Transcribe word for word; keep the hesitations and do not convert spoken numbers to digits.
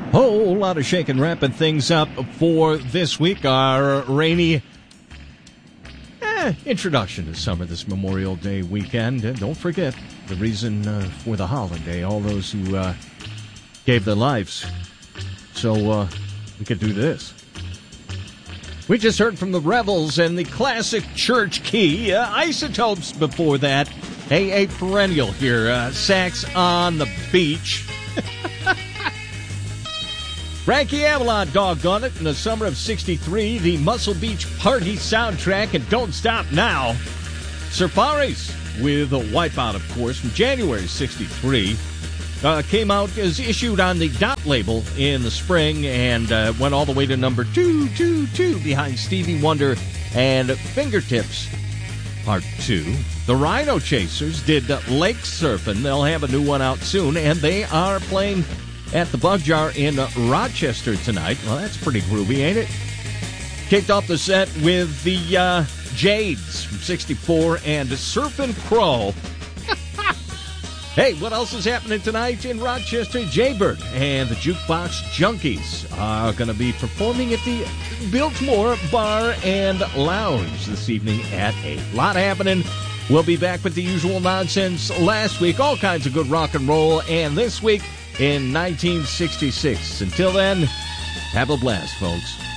Whole lot of shaking, wrapping things up for this week. Our rainy eh, introduction to summer this Memorial Day weekend. And don't forget the reason uh, for the holiday, all those who uh, gave their lives. So uh, we could do this. We just heard from the Rebels and the classic Church Key. Uh, Isotopes before that. Hey, a perennial here. Uh, Sax on the Beach. Frankie Avalon, doggone it, in the summer of sixty-three, the Muscle Beach Party soundtrack, and Don't Stop Now. Surfaris, with a Wipeout, of course, from January sixty-three, uh, came out as issued on the Dot label in the spring, and uh, went all the way to number two, two, two, behind Stevie Wonder and Fingertips, Part two. The Rhino Chasers did uh, Lake Surfin'. They'll have a new one out soon, and they are playing at the Bug Jar in Rochester tonight. Well, that's pretty groovy, ain't it? Kicked off the set with the uh, Jades from sixty-four and Surfin' Crow. Hey, what else is happening tonight in Rochester? Jaybird and the Jukebox Junkies are going to be performing at the Biltmore Bar and Lounge this evening at eight. A lot happening. We'll be back with the usual nonsense last week. All kinds of good rock and roll. And this week, in nineteen sixty-six. Until then, have a blast, folks.